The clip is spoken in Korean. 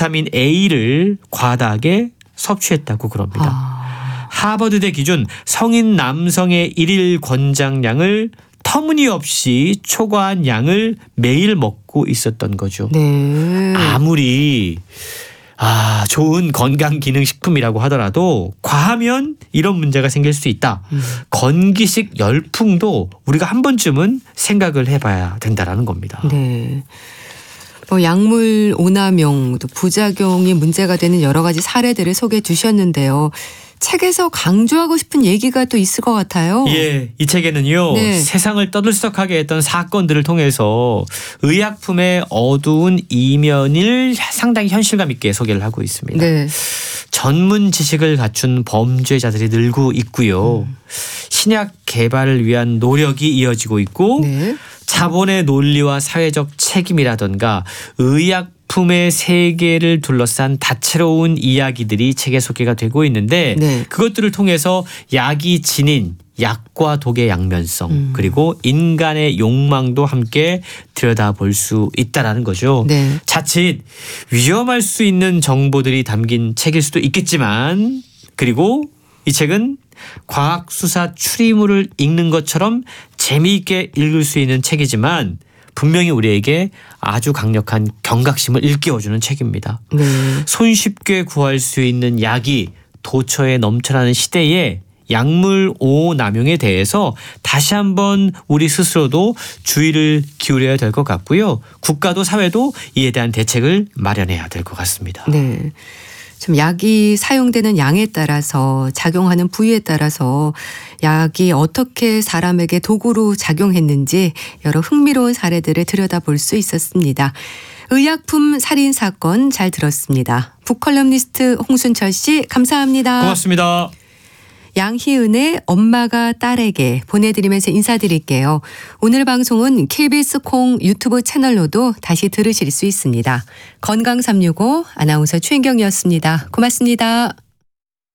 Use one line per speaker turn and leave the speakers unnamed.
비타민 A를 과다하게 섭취했다고 그럽니다. 하버드대 기준 성인 남성의 일일 권장량을 터무니없이 초과한 양을 매일 먹고 있었던 거죠.
네.
아무리 좋은 건강기능식품이라고 하더라도 과하면 이런 문제가 생길 수 있다. 건기식 열풍도 우리가 한 번쯤은 생각을 해봐야 된다라는 겁니다.
네. 약물 오남용, 또 부작용이 문제가 되는 여러 가지 사례들을 소개해 주셨는데요. 책에서 강조하고 싶은 얘기가 또 있을 것 같아요.
예, 이 책에는요.
네.
세상을 떠들썩하게 했던 사건들을 통해서 의약품의 어두운 이면을 상당히 현실감 있게 소개를 하고 있습니다.
네.
전문 지식을 갖춘 범죄자들이 늘고 있고요. 신약 개발을 위한 노력이 이어지고 있고
네.
자본의 논리와 사회적 책임이라던가 의약품의 세계를 둘러싼 다채로운 이야기들이 책에 소개가 되고 있는데
네.
그것들을 통해서 약이 지닌 약과 독의 양면성 그리고 인간의 욕망도 함께 들여다볼 수 있다라는 거죠.
네.
자칫 위험할 수 있는 정보들이 담긴 책일 수도 있겠지만 그리고 이 책은 과학수사 추리물을 읽는 것처럼 재미있게 읽을 수 있는 책이지만 분명히 우리에게 아주 강력한 경각심을 일깨워주는 책입니다.
네.
손쉽게 구할 수 있는 약이 도처에 넘쳐나는 시대에 약물 오남용에 대해서 다시 한번 우리 스스로도 주의를 기울여야 될 것 같고요. 국가도 사회도 이에 대한 대책을 마련해야 될 것 같습니다.
네. 좀 약이 사용되는 양에 따라서 작용하는 부위에 따라서 약이 어떻게 사람에게 도구로 작용했는지 여러 흥미로운 사례들을 들여다볼 수 있었습니다. 의약품 살인 사건 잘 들었습니다. 북컬럼니스트 홍순철 씨 감사합니다.
고맙습니다.
양희은의 엄마가 딸에게 보내드리면서 인사드릴게요. 오늘 방송은 KBS 콩 유튜브 채널로도 다시 들으실 수 있습니다. 건강365 아나운서 최인경이었습니다. 고맙습니다.